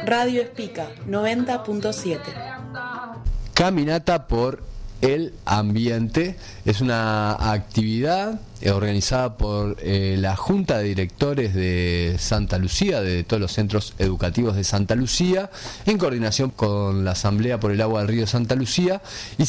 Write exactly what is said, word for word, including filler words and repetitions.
Radio Espica noventa punto siete. Caminata por el ambiente es una actividad organizada por eh, la Junta de Directores de Santa Lucía, de todos los centros educativos de Santa Lucía, en coordinación con la Asamblea por el Agua del Río Santa Lucía, y